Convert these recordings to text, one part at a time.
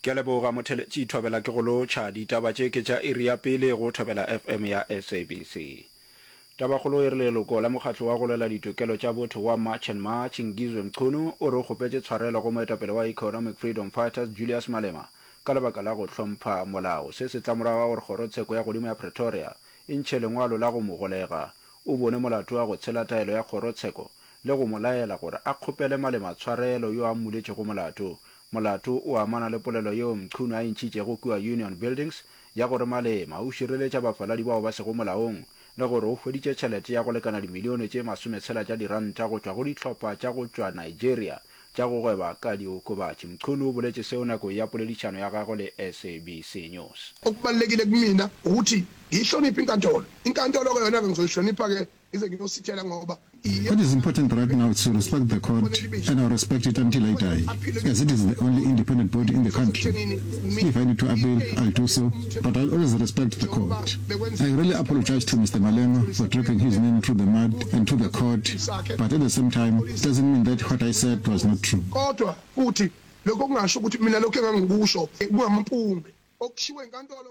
ke leboga motheletši thobela ke go lotšha ditaba tše ke tša iri ya pele go thobela FM ya SABC. Tabakgolo e re leloko la mokgatlo wa go lwela ditokelo tša botho wa March and March Ngizwe Mchunu o re kgopetše tshwarelo go moetapele wa Economic Freedom Fighters Julius Malema ka lebaka la go hlompha molao. Se se tlamorago gore kgorotsheko ya godimo ya Pretoria e ntšhe lengwalo la go mo golega. O bone molato wa go tshela taelo ya kgorotsheko le go mo laela gore a kgopele Malema tshwarelo yo a mmuletšego molato. Molato o amana le polelo yeo Mchunu a ntšhitšego kua Union Buildings ya gore Malema o šireletša bafaladi bao ba sego molaong le gore o hweditše tšhelete ya go lekana dimilione tše 60 tša diranta go tšwa go dihlopha tša go tšwa Nigeria tša go gweba ka diokobatši. Mchunu o boletše seo nako ya poledišano ya gagwe le SABC News. Okubalulekile kumina ukuthi ngihloniphe inkantolo ke yona ngizohlonipha ke ize ngiyosithela ngoba what is important right now is to respect the court, and I'll respect it until I die, as it is the only independent body in the country. If I need to appeal, I'll do so, but I'll always respect the court. I really apologize to Mr. Malema for dragging his name through the mud and to the court, but at the same time, it doesn't mean that what I said was not true. Kodwa futhi lokho kungasho ukuthi mina lokho engangikusho kungamampunge okushiwe inkantolo.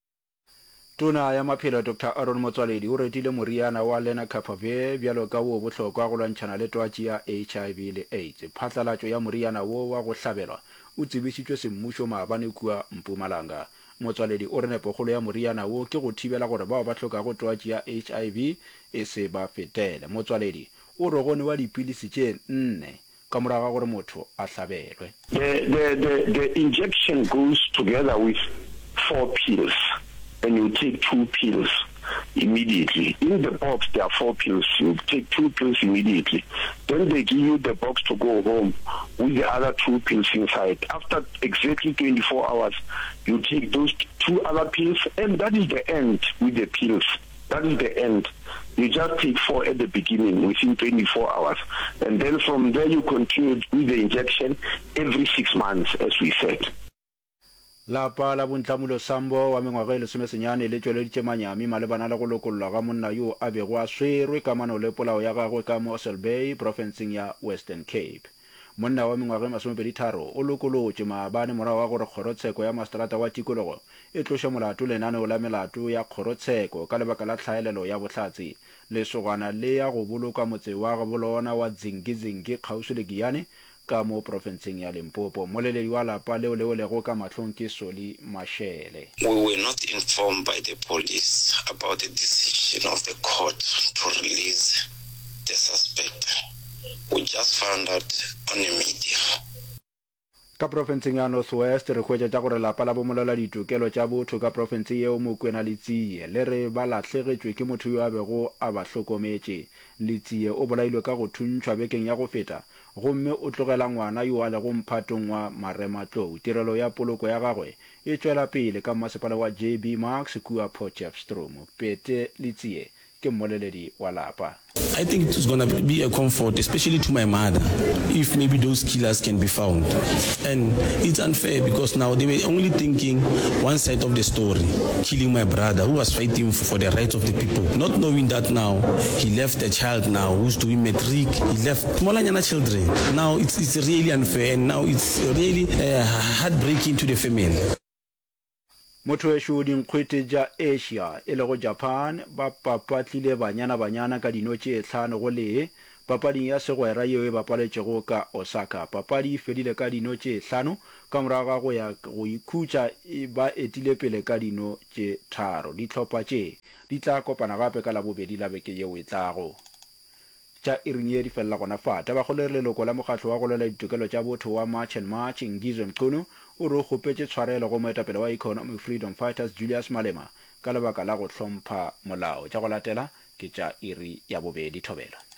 Tona ya maphelo Dr. Aaron Motsoaledi o retile moriana wa Lenacapavir bjalo ka wo bohlokwa go lwantšhana le twatši ya HIV le AIDS. Phatlalatšo ya moriana wo wa go hlabelwa o tsebišitšwe semmušo maabane kua Mpumalanga. Motsoaledi o re nepokgolo ya moriana wo ke go thibela gore bao ba hlokago twatši ya HIV e se ba fetele. Motsoaledi o re gone wa dipilisi tše 4 ka morago gore motho a hlabelwe. The injection goes together with 4 pills. And you take 2 pills immediately. In the box, there are 4 pills. You take 2 pills immediately. Then they give you the box to go home with the other 2 pills inside. After exactly 24 hours, you take those 2 other pills, and that is the end with the pills. That is the end. You just take 4 at the beginning within 24 hours. And then from there, you continue with the injection every 6 months, as we said. Lapa la Buntlamulo Sambo wa mengwaga le semesenyane le tšweleditše manyami malebana le go lokolola ga monna yo a bego a swerwe ka mano le polao ya gagwe ka Mossel Bay provinceng ya Western Cape. Monna wa mengwaga 23 o lokolotše maabane morago wa gore kgorotsheko ya mastrata wa tikologo e tloše molato lenaneo la melato ya kgorotsheko ka lebaka la tlhaelelo ya bohlatsi. Lesogana le ya go boloka motse wa go bolona wa Zingizingi kgauswi le Giyane ka mo provinceng ya Limpopo. Moleledi wa lapa leo leo lego ka mahlong ke Soli Mashele. We were not informed by the police about the decision of the court to release the suspect. We just found out on the media. Ka provinceng ya Northwest re hwetša tša gore lapa la bomolela ditokelo tša botho ka province yeo Mokwena Letsie le re ba latlhegetšwe ke motho yo a bego a ba hlokometše. Letsie o bolailwe ka go thuntšhwa bekeng ya go feta gomme o tlogela ngwana yo a lego mphatong wa Marematlou. Tirelo ya poloko ya gagwe e tšwela pele ka masepala wa JB Marks kua Potchefstroom. Pete Letsie ke mmoleledi wa lapa. I think it's going to be a comfort, especially to my mother, if maybe those killers can be found. And it's unfair because now they were only thinking one side of the story, killing my brother who was fighting for the rights of the people, not knowing that now he left a child now who's doing matric, he left Molanyana children. Now it's really unfair, and now it's really heartbreaking to the family. Motho e shudi nkhwete ja Asia e le go Japan ba papatlile banyana ka dinotše 5 go le papadi ya segwera yeo e bapaletšego ka Osaka. Papadi fedile ka dinotše 5 ka morago go ya go ikhutša ba etile pele ka dinotše 3. Dihlopha tše di tla kopana gape ka la bobedi la beke yeo e tlago. Tša irinye di fella gona fata ba golere leloko la mokgatlo wa go lwela ditokelo tša botho wa March and March Ngizwe Mchunu o re kgopetše tshwarelo go moetapele wa Economic Freedom Fighters Julius Malema ka lebaka la go hlompha molao. Tša go latela ke tša iri ya bobedi thobela.